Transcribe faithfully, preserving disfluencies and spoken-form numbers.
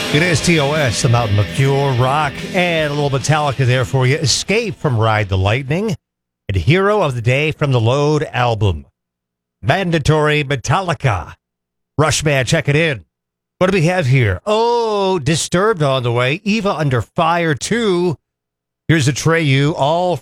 It is T O S, the Mountain Liqueur Rock, and a little Metallica there for you. Escape from Ride the Lightning, and Hero of the Day from the Load album. Mandatory Metallica. Rushman, check it in. What do we have here? Oh, Disturbed on the way. Eva Under Fire two. Here's a Treyu, all